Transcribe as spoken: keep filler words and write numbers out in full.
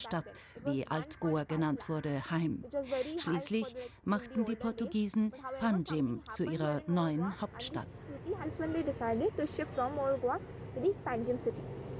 Stadt, wie Alt-Goa genannt wurde, heim. Schließlich machten die Portugiesen Panjim zu ihrer neuen Hauptstadt.